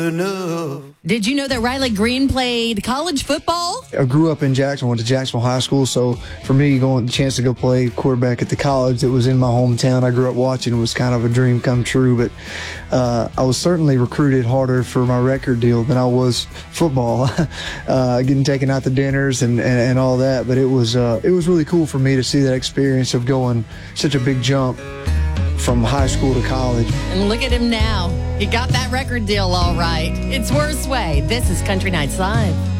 enough. Did you know that Riley Green played college football? I grew up in Jacksonville, went to Jacksonville High School, so for me, going the chance to go play quarterback at the college that was in my hometown, I grew up watching, was kind of a dream come true. But I was certainly recruited harder for my record deal than I was football, getting taken out to dinners and all that. But it was really cool for me to see that experience of going such a big jump from high school to college. And look at him now. He got that record deal all right. It's Worst Way. This is Country Nights Live.